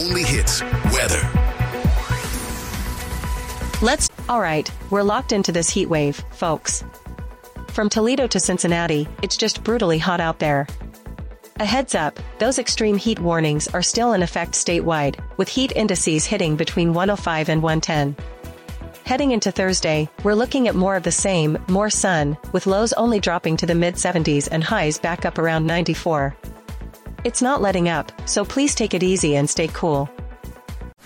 only hits, weather. Alright, we're locked into this heat wave, folks. From Toledo to Cincinnati, it's just brutally hot out there. A heads up, those extreme heat warnings are still in effect statewide, with heat indices hitting between 105 and 110. Heading into Thursday, we're looking at more of the same, more sun, with lows only dropping to the mid-70s and highs back up around 94. It's not letting up, so please take it easy and stay cool.